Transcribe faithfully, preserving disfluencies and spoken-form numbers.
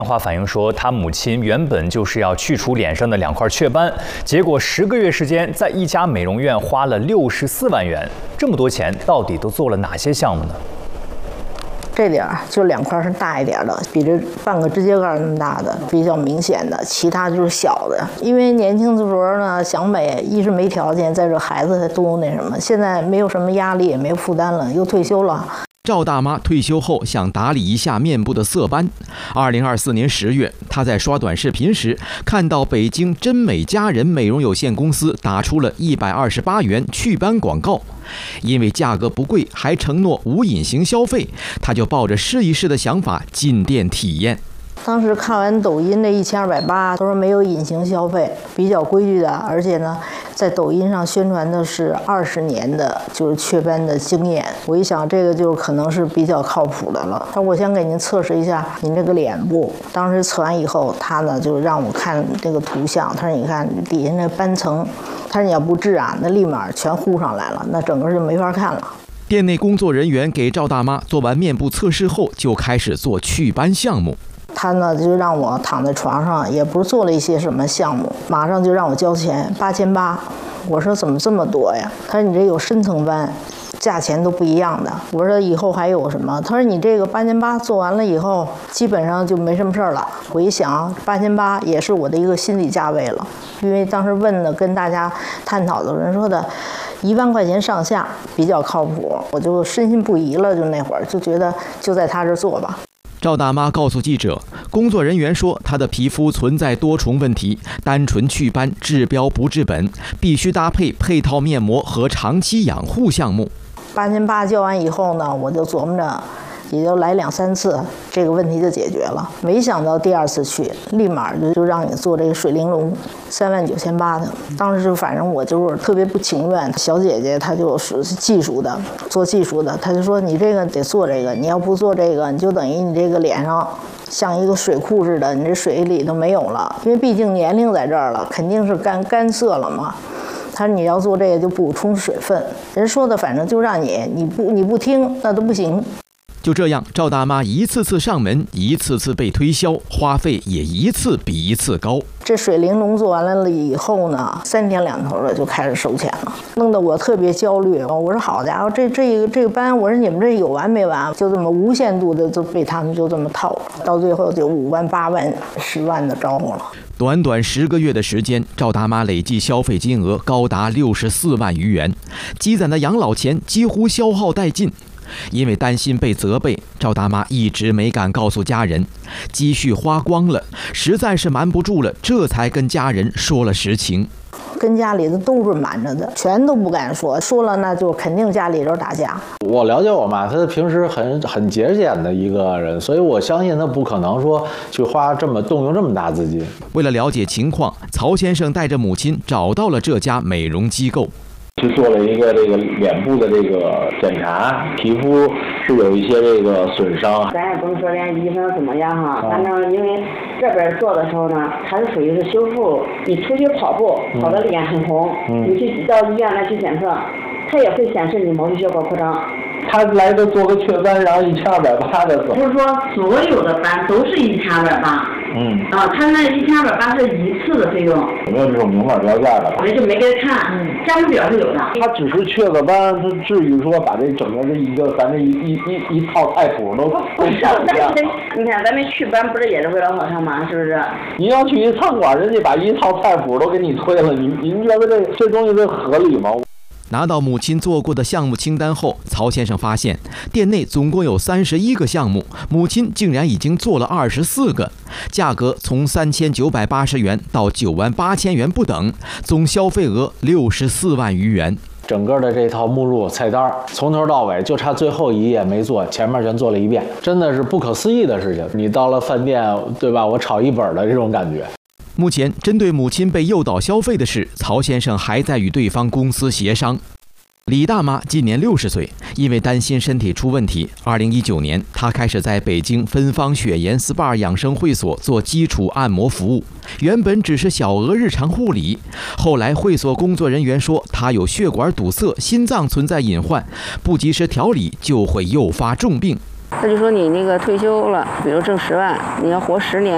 电话反映说，他母亲原本就是要去除脸上的两块雀斑，结果十个月时间，在一家美容院花了六十四万元。这么多钱，到底都做了哪些项目呢？ 这点儿就两块是大一点的，比这半个指甲盖那么大的，比较明显的，其他就是小的。因为年轻的时候呢，想美，一是没条件，再者孩子都那什么，现在没有什么压力，也没有负担了，又退休了。 赵大妈退休后想打理一下面部的色斑。二零二四年十月，她在刷短视频时看到北京真美佳人美容有限公司打出了一百二十八元祛斑广告，因为价格不贵，还承诺无隐形消费，她就抱着试一试的想法进店体验。 当时看完抖音的一千二百八，都说没有隐形消费，比较规矩的，而且呢，在抖音上宣传的是二十年的就是雀斑的经验。我一想，这个就可能是比较靠谱的了。他说：“我先给您测试一下您这个脸部。”当时测完以后，他呢就让我看这个图像，他说：“你看底下那斑层，他说你要不治啊，那立马全糊上来了，那整个就没法看了。” 店内工作人员给赵大妈做完面部测试后，就开始做祛斑项目。 他呢就让我躺在床上，也不是做了一些什么项目，马上就让我交钱八千八。我说怎么这么多呀？他说你这有深层斑，价钱都不一样的。我说以后还有什么？他说你这个八千八做完了以后，基本上就没什么事儿了。我一想，八千八也是我的一个心理价位了，因为当时问的跟大家探讨的人说的，一万块钱上下比较靠谱，我就深信不疑了。就那会儿就觉得就在他这做吧。 赵大妈告诉记者，工作人员说她的皮肤存在多重问题，单纯祛斑治标不治本，必须搭配配套面膜和长期养护项目。 八千八交完以后呢，我就琢磨着，也就来两三次，这个问题就解决了。没想到第二次去，立马就就让你做这个水玲珑，三万九千八的。当时反正我就是特别不情愿。小姐姐她就是技术的，做技术的，她就说你这个得做这个，你要不做这个，你就等于你这个脸上像一个水库似的，你这水里都没有了，因为毕竟年龄在这儿了，肯定是干干涩了嘛。他说你要做这个就补充水分，人说的反正就让你你不你不听那都不行。 就这样，赵大妈一次次上门，一次次被推销，花费也一次比一次高。 这水玲珑做完了以后呢，三天两头的就开始收钱了，弄得我特别焦虑。我说好家伙，这这个这个班，我说你们这有完没完？就这么无限度的就被他们就这么套了，到最后就五万、八万、十万的招呼了。 短短十个月的时间，赵大妈累计消费金额高达六十四万余元，积攒的养老钱几乎消耗殆尽。因为担心被责备，赵大妈一直没敢告诉家人，积蓄花光了，实在是瞒不住了，这才跟家人说了实情。 跟家里的都是瞒着的，全都不敢说，说了那就肯定家里人打架。 我了解我妈，她平时很很节俭的一个人，所以我相信她不可能说去花这么动用这么大资金。 为了了解情况，曹先生带着母亲找到了这家美容机构。 去做了一个这个脸部的这个检查，皮肤是有一些这个损伤。 咱也不能说人家医生怎么样哈，反正因为这边做的时候呢，它是属于是修复。你出去跑步，跑的脸很红，嗯、你去到医院来去检测，它也会显示你毛细血管扩张。 他来这做个雀斑，然后一千二百八的， 不是说所有的斑都是一千二百八。嗯啊，他那一千二百八是一次的费用。 有没有这种明码标价的？ 我就没给他看，嗯，价目表是有的。 他只是雀个斑，他至于说把这整个这一个咱这一一一一套菜谱都都上一样？ 你看咱们祛斑不是也是为了好看吗？是不是？ 你要去一餐馆，人家把一套菜谱都给你推了，你您觉得这这东西这合理吗？ 拿到母亲做过的项目清单后，曹先生发现店内总共有三十一个项目，母亲竟然已经做了二十四个，价格从三千九百八十元到九万八千元不等，总消费额六十四万余元。 整个的这套目录菜单从头到尾就差最后一页没做，前面全做了一遍，真的是不可思议的事情。你到了饭店，对吧？我炒一本的这种感觉。 目前，针对母亲被诱导消费的事，曹先生还在与对方公司协商。李大妈今年六十岁，因为担心身体出问题，二零一九年她开始在北京芬芳雪颜 S P A 养生会所做基础按摩服务。原本只是小额日常护理，后来会所工作人员说她有血管堵塞、心脏存在隐患，不及时调理就会诱发重病。 他就说你那个退休了，比如挣十万，你要活十年，